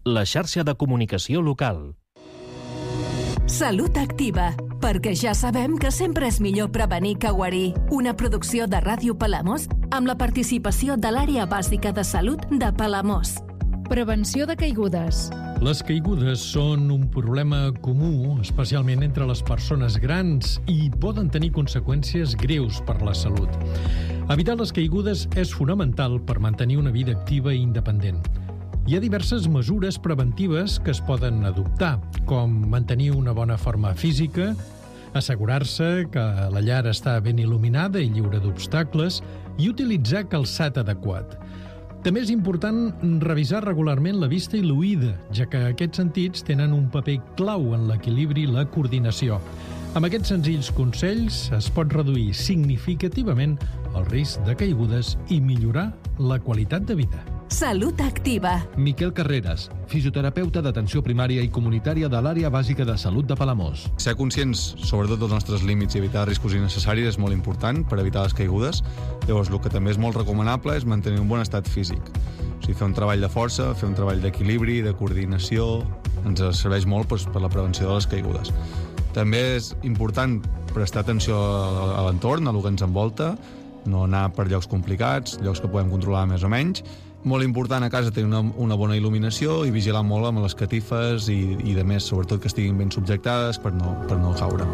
La xarxa de comunicació local. Salut Activa, perquè ja sabem que sempre és millor prevenir que guarir. Una producció de Ràdio Palamós amb la participació de l'Àrea Bàsica de Salut de Palamós. Prevenció de caigudes. Les caigudes són un problema comú, especialment entre les persones grans, i poden tenir conseqüències greus per la salut. Evitar les caigudes és fonamental per mantenir una vida activa i independent. Hi ha diverses mesures preventives que es poden adoptar, com mantenir una bona forma física, assegurar-se que la llar està ben il·luminada i lliure d'obstacles i utilitzar calçat adequat. També és important revisar regularment la vista i l'oïda, ja que aquests sentits tenen un paper clau en l'equilibri i la coordinació. Amb aquests senzills consells es pot reduir significativament el risc de caigudes i millorar la qualitat de vida. Salut Activa. Miquel Carreras, fisioterapeuta d'atenció primària i comunitària de l'Àrea Bàsica de Salut de Palamós. Ser conscients, sobretot, dels nostres límits i evitar riscos innecessaris és molt important per evitar les caigudes. Llavors, el que també és molt recomanable és mantenir un bon estat físic. O sigui, fer un treball de força, fer un treball d'equilibri, de coordinació, ens serveix molt per la prevenció de les caigudes. També és important prestar atenció a l'entorn, a el que ens envolta, no anar per llocs complicats, llocs que podem controlar més o menys. Molt important a casa tenir una bona il·luminació i vigilar molt amb les catifes i de més, sobretot que estiguin ben subjectades per no caure.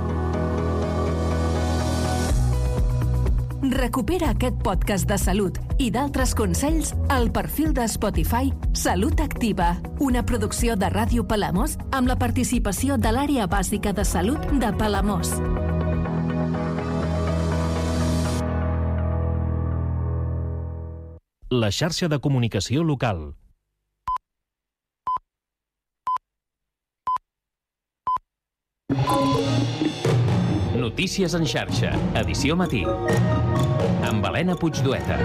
Recupera aquest podcast de salut i d'altres consells al perfil de Spotify Salut Activa, una producció de Ràdio Palamós amb la participació de l'Àrea Bàsica de Salut de Palamós. La xarxa de comunicació local. Notícies en xarxa, edició matí. Amb Helena Puigdueta.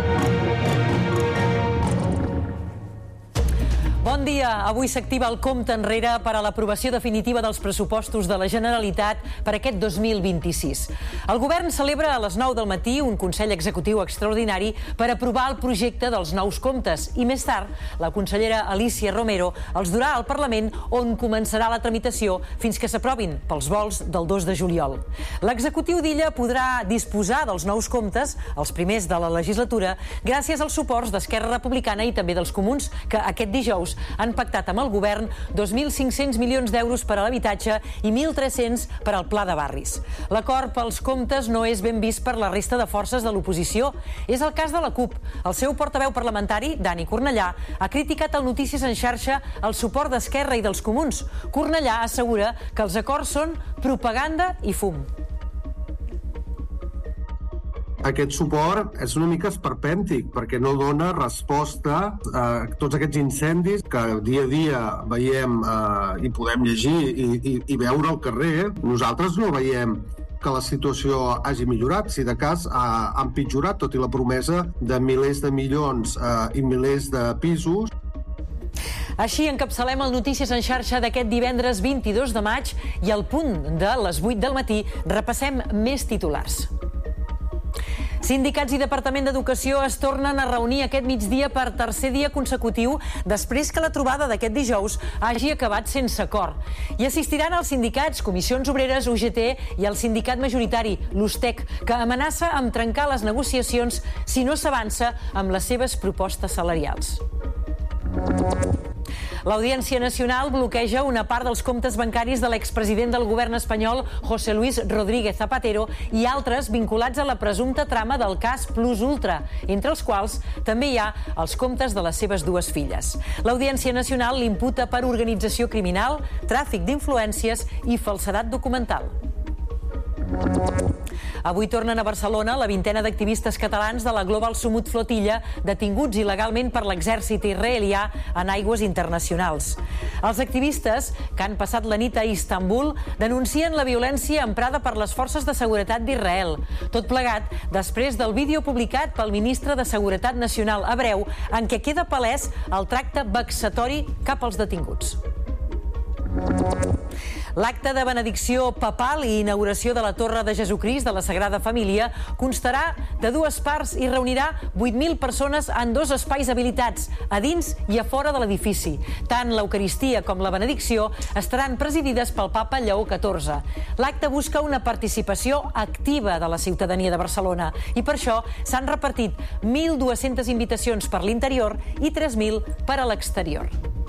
Bon dia. Avui s'activa el compte enrere per a l'aprovació definitiva dels pressupostos de la Generalitat per aquest 2026. El govern celebra a les 9 del matí un Consell Executiu extraordinari per aprovar el projecte dels nous comptes i més tard la consellera Alícia Romero els durà al Parlament on començarà la tramitació fins que s'aprovin pels vols del 2 de juliol. L'executiu d'Illa podrà disposar dels nous comptes, els primers de la legislatura, gràcies als suports d'Esquerra Republicana i també dels Comuns, que aquest dijous han pactat amb el govern 2.500 milions d'euros per a l'habitatge i 1.300 per al pla de barris. L'acord pels comptes no és ben vist per la resta de forces de l'oposició. És el cas de la CUP. El seu portaveu parlamentari, Dani Cornellà, ha criticat al Notícies en xarxa el suport d'Esquerra i dels Comuns. Cornellà assegura que els acords són propaganda i fum. Aquest suport és una mica esperpèntic perquè no dona resposta a tots aquests incendis que dia a dia veiem i podem llegir i veure al carrer. Nosaltres no veiem que la situació hagi millorat, si de cas ha empitjorat, tot i la promesa de milers de milions i milers de pisos. Així encapçalem el Notícies en xarxa d'aquest divendres 22 de maig i al punt de les 8 del matí repassem més titulars. Sindicats i Departament d'Educació es tornen a reunir aquest migdia per tercer dia consecutiu després que la trobada d'aquest dijous hagi acabat sense acord. Hi assistiran els sindicats, Comissions Obreres, UGT i el sindicat majoritari, l'USTEC, que amenaça amb trencar les negociacions si no s'avança amb les seves propostes salarials. L'Audiència Nacional bloqueja una part dels comptes bancaris de l'expresident del govern espanyol, José Luis Rodríguez Zapatero, i altres vinculats a la presumpta trama del cas Plus Ultra, entre els quals també hi ha els comptes de les seves dues filles. L'Audiència Nacional l'imputa per organització criminal, tràfic d'influències i falsedat documental. Avui tornen a Barcelona la vintena d'activistes catalans de la Global Sumut Flotilla detinguts il·legalment per l'exèrcit israelià en aigües internacionals. Els activistes, que han passat la nit a Istanbul, denuncien la violència emprada per les forces de seguretat d'Israel. Tot plegat després del vídeo publicat pel ministre de Seguretat Nacional hebreu en què queda palès el tracte vexatori cap als detinguts. L'acte de benedicció papal i inauguració de la Torre de Jesucrist de la Sagrada Família constarà de 2 parts i reunirà 8.000 persones en 2 espais habilitats, a dins i a fora de l'edifici. Tant l'Eucaristia com la benedicció estaran presidides pel papa Lleó XIV. L'acte busca una participació activa de la ciutadania de Barcelona i per això s'han repartit 1.200 invitacions per l'interior i 3.000 per a l'exterior.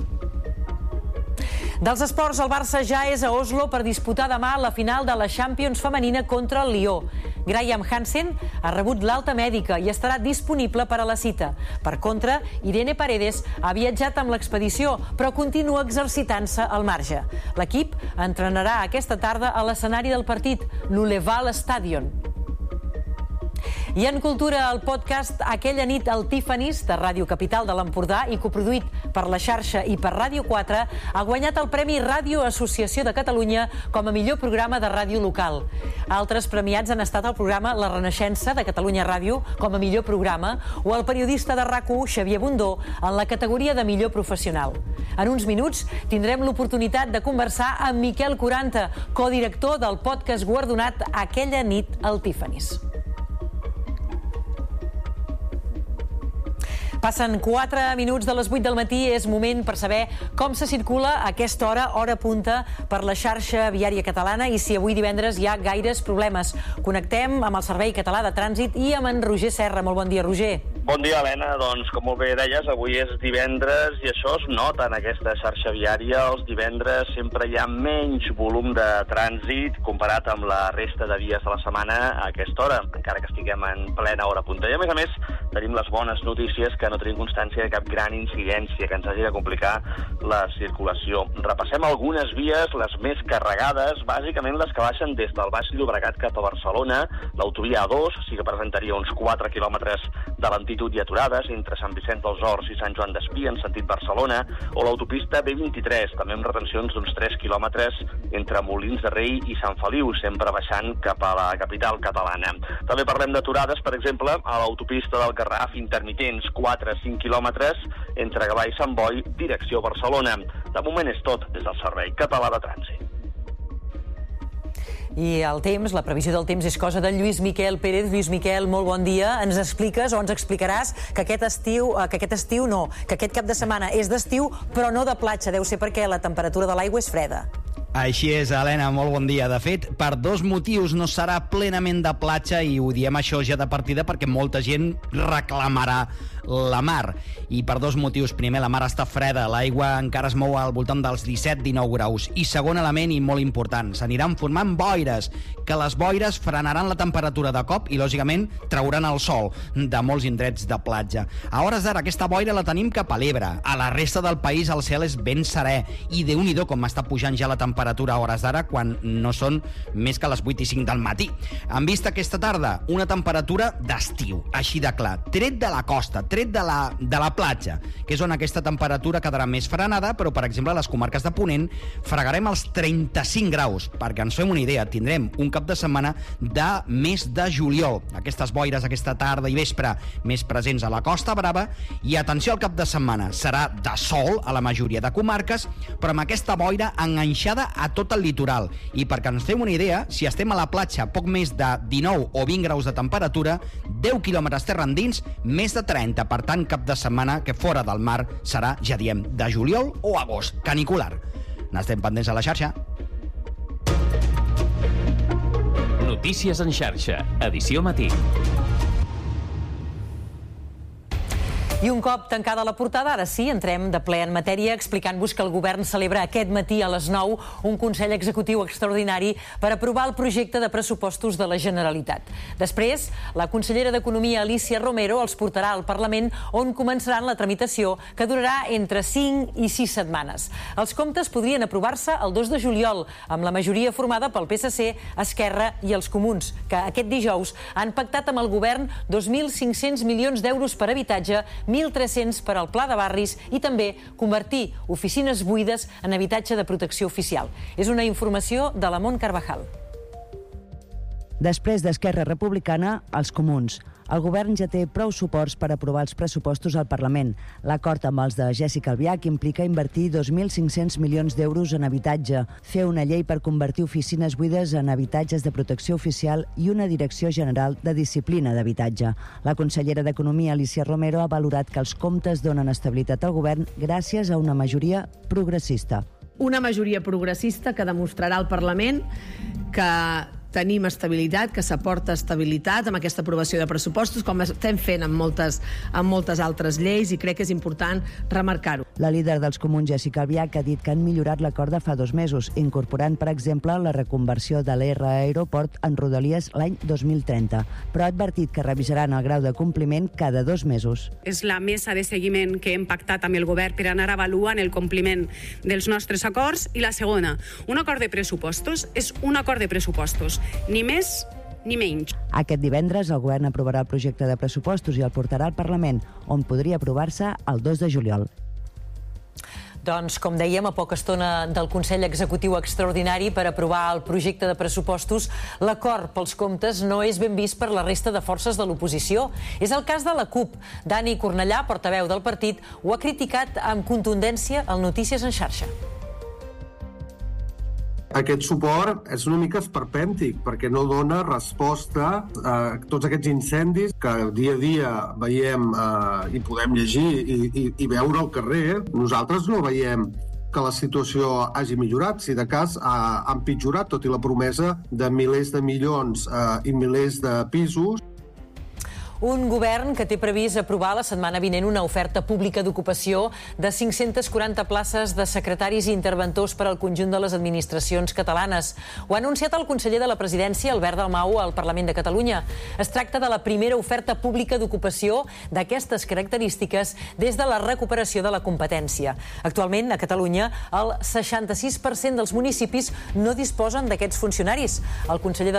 Dels esports, el Barça ja és a Oslo per disputar demà la final de la Champions femenina contra el Lió. Graham Hansen ha rebut l'alta mèdica i estarà disponible per a la cita. Per contra, Irene Paredes ha viatjat amb l'expedició, però continua exercitant-se al marge. L'equip entrenarà aquesta tarda a l'escenari del partit, l'Uleval Stadion. I en cultura, el podcast Aquella nit al Tiffany's de Ràdio Capital de l'Empordà i coproduït per La Xarxa i per Ràdio 4 ha guanyat el Premi Ràdio Associació de Catalunya com a millor programa de ràdio local. Altres premiats han estat el programa La Renaixença de Catalunya Ràdio com a millor programa o el periodista de RAC1 Xavier Bundó en la categoria de millor professional. En uns minuts tindrem l'oportunitat de conversar amb Miquel Quaranta, codirector del podcast guardonat Aquella nit al Tiffany's. Passen 4 minuts de les 8 del matí, és moment per saber com se circula a aquesta hora punta per la xarxa viària catalana i si avui divendres hi ha gaires problemes. Connectem amb el Servei Català de Trànsit i amb en Roger Serra. Molt bon dia, Roger. Bon dia, Helena. Doncs, com molt bé deies, avui és divendres i això es nota en aquesta xarxa viària. Els divendres sempre hi ha menys volum de trànsit comparat amb la resta de dies de la setmana a aquesta hora, encara que estiguem en plena hora punta. I a més, tenim les bones notícies que no tenim constància de cap gran incidència que ens hagi de complicar la circulació. Repassem algunes vies, les més carregades, bàsicament les que baixen des del Baix Llobregat cap a Barcelona. L'autovia A2 sí que presentaria uns 4 quilòmetres de lentitud i aturades entre Sant Vicenç dels Horts i Sant Joan d'Espí en sentit Barcelona, o l'autopista B23, també amb retencions d'uns 3 quilòmetres entre Molins de Rei i Sant Feliu, sempre baixant cap a la capital catalana. També parlem d'aturades, per exemple, a l'autopista del Garraf, intermitents, 4-5 quilòmetres entre Gavà i Sant Boi, direcció Barcelona. De moment és tot des del Servei Català de Trànsit. I el temps, la previsió del temps és cosa de Lluís Miquel Pérez. Lluís Miquel, molt bon dia. Ens expliques o ens explicaràs que aquest cap de setmana és d'estiu, però no de platja. Deu ser perquè la temperatura de l'aigua és freda. Així és, Helena, molt bon dia. De fet, per 2 motius no serà plenament de platja i ho diem això ja de partida perquè molta gent reclamarà la mar. I per 2 motius. Primer, la mar està freda, l'aigua encara es mou al voltant dels 17-19 graus. I segon element, i molt important, s'aniran formant boires, que les boires frenaran la temperatura de cop i, lògicament, trauran el sol de molts indrets de platja. A hores d'ara, aquesta boira la tenim cap a l'Ebre. A la resta del país el cel és ben serè i Déu-n'hi-do com està pujant ja la temperatura a hores d'ara quan no són més que les 8 i 5 del matí. En vista aquesta tarda, una temperatura d'estiu, així de clar. Tret de la costa, tret de la platja, que és on aquesta temperatura quedarà més frenada, però, per exemple, a les comarques de Ponent fregarem els 35 graus. Perquè ens fem una idea, tindrem un cap de setmana de mes de juliol. Aquestes boires aquesta tarda i vespre més presents a la Costa Brava i, atenció al cap de setmana, serà de sol a la majoria de comarques, però amb aquesta boira enganxada a tot el litoral. I perquè ens fem una idea, si estem a la platja poc més de 19 o 20 graus de temperatura, 10 quilòmetres terra endins, més de 30. Per tant, cap de setmana que fora del mar serà, ja diem, de juliol o agost, canicular. N'estem pendents a la xarxa. Notícies en xarxa, edició matí. I un cop tancada la portada, ara sí, entrem de ple en matèria explicant-vos que el govern celebra aquest matí a les 9 un Consell Executiu extraordinari per aprovar el projecte de pressupostos de la Generalitat. Després, la consellera d'Economia, Alícia Romero, els portarà al Parlament on començaran la tramitació que durarà entre 5 i 6 setmanes. Els comptes podrien aprovar-se el 2 de juliol amb la majoria formada pel PSC, Esquerra i els Comuns, que aquest dijous han pactat amb el govern 2.500 milions d'euros per habitatge, 1.300 per al Pla de Barris i també convertir oficines buides en habitatge de protecció oficial. És una informació de la Mont Carvajal. Després d'Esquerra Republicana, els Comuns. El govern ja té prou suports per aprovar els pressupostos al Parlament. L'acord amb els de Jéssica Albiach implica invertir 2.500 milions d'euros en habitatge, fer una llei per convertir oficines buides en habitatges de protecció oficial i una Direcció General de Disciplina d'Habitatge. La consellera d'Economia, Alicia Romero, ha valorat que els comptes donen estabilitat al govern gràcies a una majoria progressista. Una majoria progressista que demostrarà al Parlament que tenim estabilitat, que s'aporta estabilitat amb aquesta aprovació de pressupostos, com estem fent amb moltes altres lleis, i crec que és important remarcar-ho. La líder dels comuns, Jéssica Albiach, ha dit que han millorat l'acord de fa 2 mesos, incorporant, per exemple, la reconversió de l'R Aeroport en Rodalies l'any 2030, però ha advertit que revisaran el grau de compliment cada 2 mesos. És la mesa de seguiment que hem pactat amb el govern per anar avaluant el compliment dels nostres acords, i la segona, un acord de pressupostos és un acord de pressupostos, ni més ni menys. Aquest divendres el govern aprovarà el projecte de pressupostos i el portarà al Parlament, on podria aprovar-se el 2 de juliol. Doncs, com dèiem, a poca estona del Consell Executiu Extraordinari per aprovar el projecte de pressupostos, l'acord pels comptes no és ben vist per la resta de forces de l'oposició. És el cas de la CUP. Dani Cornellà, portaveu del partit, ho ha criticat amb contundència al Notícies en xarxa. Aquest suport és una mica esperpèntic perquè no dona resposta a tots aquests incendis que dia a dia veiem i podem llegir i veure al carrer. Nosaltres no veiem que la situació hagi millorat, si de cas ha empitjorat, tot i la promesa de milers de milions i milers de pisos. Un govern que té previst aprovar la setmana vinent una oferta pública d'ocupació de 540 places de secretaris i interventors per al conjunt de les administracions catalanes. Ho ha anunciat el conseller de la Presidència, Albert Dalmau, al Parlament de Catalunya. Es tracta de la primera oferta pública d'ocupació d'aquestes característiques des de la recuperació de la competència. Actualment, a Catalunya, el 66% dels municipis no disposen d'aquests funcionaris. El conseller de